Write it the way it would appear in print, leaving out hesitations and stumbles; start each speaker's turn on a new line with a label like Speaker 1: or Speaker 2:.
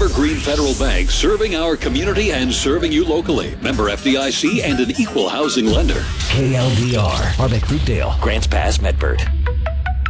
Speaker 1: Evergreen Federal Bank, serving our community and serving you locally. Member FDIC and an equal housing lender.
Speaker 2: KLDR, Harbeck Fruitdale, Grants Pass, Medford.